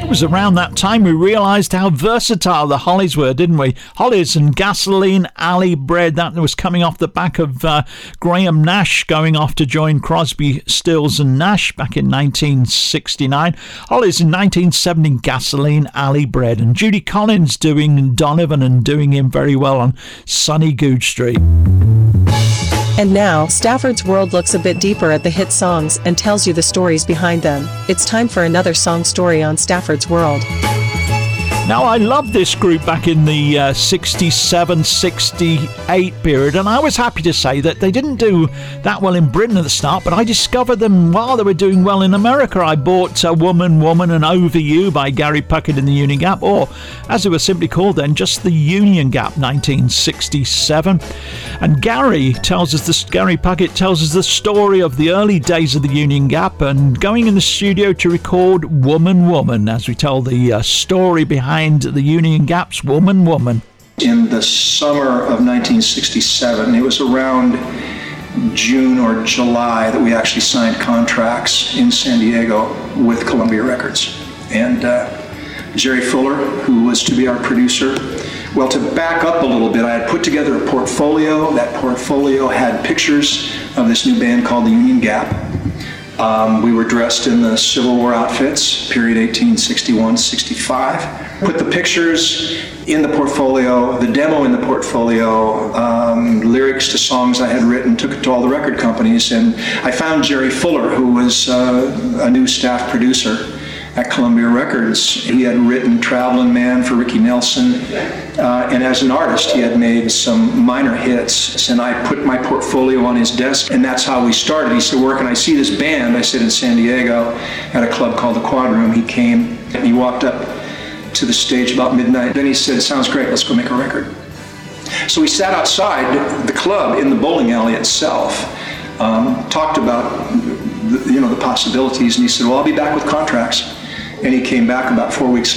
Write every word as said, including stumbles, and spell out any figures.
It was around that time we realised how versatile the Hollies were, didn't we? Hollies and Gasoline Alley Bread. That was coming off the back of uh, Graham Nash going off to join Crosby, Stills and Nash back in nineteen sixty-nine. Hollies in nineteen seventy, Gasoline Alley Bread. And Judy Collins doing Donovan and doing him very well on Sunny Goode Street. And now, Stafford's World looks a bit deeper at the hit songs and tells you the stories behind them. It's time for another song story on Stafford's World. Now, I loved this group back in the uh, sixty-seven sixty-eight period, and I was happy to say that they didn't do that well in Britain at the start, but I discovered them while they were doing well in America. I bought uh, Woman, Woman and Over You by Gary Puckett and the Union Gap, or as it was simply called then, just the Union Gap, nineteen sixty-seven. And Gary tells us this, Gary Puckett tells us the story of the early days of the Union Gap and going in the studio to record Woman, Woman, as we tell the uh, story behind the Union Gap's Woman, Woman. In the summer of nineteen sixty-seven, it was around June or July that we actually signed contracts in San Diego with Columbia Records. And uh, Jerry Fuller, who was to be our producer, well, to back up a little bit, I had put together a portfolio. That portfolio had pictures of this new band called the Union Gap. Um, we were dressed in the Civil War outfits, period eighteen sixty-one sixty-five. Put the pictures in the portfolio, the demo in the portfolio, um, lyrics to songs I had written, took it to all the record companies, and I found Jerry Fuller, who was uh, a new staff producer at Columbia Records. He had written Travelin' Man for Ricky Nelson, uh, and as an artist he had made some minor hits, and I put my portfolio on his desk, and that's how we started. He said, "Where can I see this band?" I said, "In San Diego at a club called the Quad Room." He came and he walked up to the stage about midnight. Then he said, "Sounds great, let's go make a record." So we sat outside the club in the bowling alley itself, um, talked about the, you know, the possibilities, and he said, "Well, I'll be back with contracts." And he came back about four weeks